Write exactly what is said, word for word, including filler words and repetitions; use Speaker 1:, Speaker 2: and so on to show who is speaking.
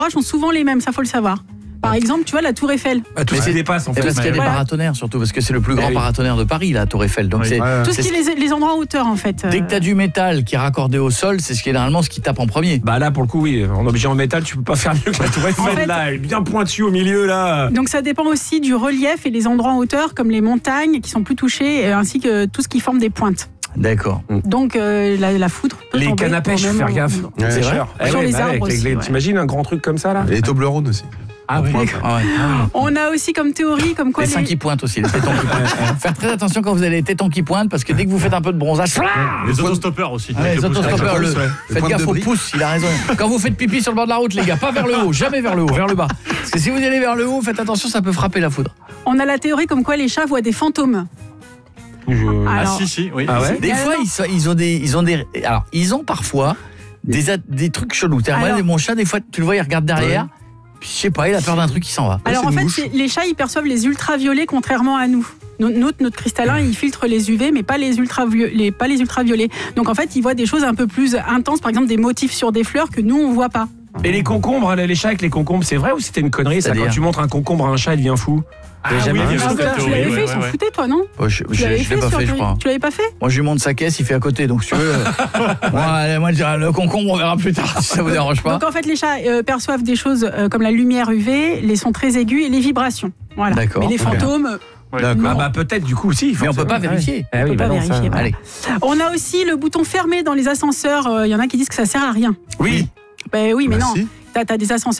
Speaker 1: sont souvent les mêmes, ça faut le savoir. Par exemple, tu vois la Tour Eiffel.
Speaker 2: Bah, tout ce qui dépasse en fait.
Speaker 3: Parce qu'il y a des
Speaker 1: voilà.
Speaker 3: paratonnerres surtout, parce que c'est le plus grand
Speaker 2: oui.
Speaker 3: paratonnerre de Paris, la Tour Eiffel. Donc
Speaker 4: Oui.
Speaker 3: c'est,
Speaker 4: Ouais.
Speaker 1: Tout ce qui est les, les endroits en hauteur en fait.
Speaker 3: dès que tu as du métal qui est raccordé au sol, c'est ce qui est généralement ce qui tape en premier.
Speaker 2: Bah là pour le coup oui, en objet en métal tu peux pas faire mieux que la Tour Eiffel
Speaker 1: En fait,
Speaker 2: là, elle est bien pointue au milieu là.
Speaker 1: Donc ça dépend aussi du relief et les endroits en hauteur comme les montagnes qui sont plus touchés euh, ainsi que tout ce qui forme des pointes.
Speaker 3: D'accord.
Speaker 1: Donc euh, la, la foudre peut
Speaker 2: Les
Speaker 1: tomber
Speaker 2: cannes à pêche,
Speaker 1: au même
Speaker 2: faire gaffe.
Speaker 1: endroit.
Speaker 2: C'est
Speaker 3: vrai.
Speaker 2: cher. Eh
Speaker 1: Sur
Speaker 2: ouais,
Speaker 1: les
Speaker 2: bah
Speaker 1: arbres
Speaker 2: avec les-
Speaker 1: aussi,
Speaker 2: les-
Speaker 1: ouais.
Speaker 2: T'imagines un grand truc comme ça là?
Speaker 4: Et les Toblerones aussi.
Speaker 2: Ah oui.
Speaker 3: Ah ouais.
Speaker 1: On a aussi comme théorie comme quoi
Speaker 3: Les seins
Speaker 1: les...
Speaker 3: qui pointent aussi, les tétons qui pointent. Faire très attention quand vous avez les tétons qui pointent, parce que dès que vous faites un peu de bronzage,
Speaker 4: Les autostoppeurs aussi.
Speaker 3: Ah ouais, les autostoppeurs, le...
Speaker 4: Ouais.
Speaker 3: faites
Speaker 4: pointe
Speaker 3: gaffe
Speaker 4: de
Speaker 3: au
Speaker 4: briques.
Speaker 3: pouce, il a raison. Quand vous faites pipi sur le bord de la route, les gars, pas vers le haut, jamais vers le haut, vers le bas. Parce que si vous allez vers le haut, faites attention, ça peut frapper la foudre.
Speaker 1: On a la théorie comme quoi les chats voient des fantômes.
Speaker 2: Je-
Speaker 4: Ah
Speaker 1: Alors,
Speaker 4: si, si, oui.
Speaker 2: Ah ouais.
Speaker 3: Des fois, ils, sont- ils ont des, ils ont des, alors ils ont parfois des, a- des trucs chelous. Moi,
Speaker 1: Alors-
Speaker 3: mon chat, des fois, tu le vois, il regarde derrière. Puis, je sais pas, il a peur d'un truc qui s'en va.
Speaker 1: Alors
Speaker 4: c'est
Speaker 1: en
Speaker 4: une
Speaker 1: fait,
Speaker 4: mouche.
Speaker 1: c'est- les chats ils perçoivent les ultraviolets contrairement à nous. Notre, notre, notre cristallin, il filtre les U V, mais pas les, ultraviolets, pas les ultraviolets. Donc en fait, il voit des choses un peu plus intenses, par exemple des motifs sur des fleurs que nous on voit pas.
Speaker 2: Et les concombres, les chats avec les concombres, c'est vrai ou c'était une connerie ça?
Speaker 3: C'est-à-dire
Speaker 2: Quand tu montres un concombre à un chat, il devient fou. T'as
Speaker 4: Ah
Speaker 2: jamais
Speaker 4: oui,
Speaker 2: vu
Speaker 4: il y a
Speaker 2: ça?
Speaker 4: cette
Speaker 1: Ah, tu
Speaker 4: théorie,
Speaker 1: l'avais fait,
Speaker 4: ouais,
Speaker 1: ils s'en
Speaker 4: ouais.
Speaker 1: foutaient toi, non?
Speaker 3: Oh, je
Speaker 1: Tu
Speaker 3: je,
Speaker 1: l'avais
Speaker 3: je l'ai pas
Speaker 1: sur
Speaker 3: fait, je
Speaker 1: Théorie.
Speaker 3: crois.
Speaker 1: Tu l'avais pas fait?
Speaker 3: Moi, je lui montre sa caisse, il fait à côté. Donc, si tu veux, euh, moi, allez, moi, je dirais, le concombre, on verra plus tard, si ça vous dérange pas.
Speaker 1: Donc en fait, les chats euh, perçoivent des choses euh, comme la lumière U V, les sons très aigus et les vibrations. Voilà.
Speaker 3: D'accord,
Speaker 1: Mais les
Speaker 3: ok.
Speaker 1: fantômes, euh,
Speaker 2: Ah bah peut-être du coup aussi.
Speaker 3: Mais on peut pas vérifier.
Speaker 2: Ah
Speaker 1: on
Speaker 2: oui,
Speaker 1: peut
Speaker 2: bah
Speaker 1: pas
Speaker 2: non, ça-
Speaker 1: vérifier. voilà.
Speaker 3: Allez.
Speaker 1: On a aussi le bouton fermé dans les ascenseurs. Il y en a qui disent que ça sert à rien.
Speaker 2: Oui.
Speaker 1: Ben oui, mais
Speaker 4: Bah
Speaker 1: non.
Speaker 4: si.
Speaker 1: T'as, t'as des ascenseurs